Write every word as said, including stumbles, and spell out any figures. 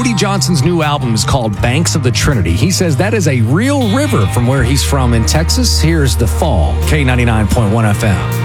Woody Johnson's new album is called Banks of the Trinity. He says that is a real river from where he's from in Texas. Here's The Fall, K ninety-nine point one F M.